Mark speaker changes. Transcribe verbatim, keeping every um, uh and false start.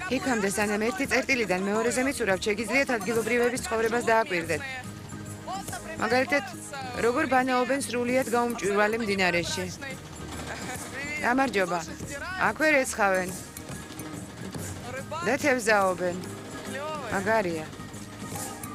Speaker 1: იქამდე სანამ ერთი წერტილიდან მეორეზე მიცურავთ, შეგიძლიათ ადგილობრივების ცხოვრებას დააკვირდეთ. მაგალითად, როგორ ბანაობენ სრულიად გაუმჭვირვალე მდინარეში. გამარჯობა. აქვე რეცხავენ. და თევზაობენ. მაგარია.